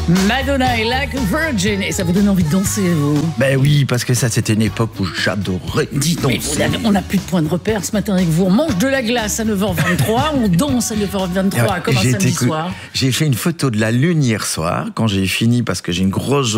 Madonna et Like a Virgin. Et ça vous donne envie de danser, vous? Ben oui, parce que ça, c'était une époque où j'adorais Mais danser. on n'a plus de point de repère ce matin avec vous. On mange de la glace à 9h23, on danse à 9h23 comme un samedi soir. J'ai fait une photo de la lune hier soir, quand j'ai fini, parce que j'ai une grosse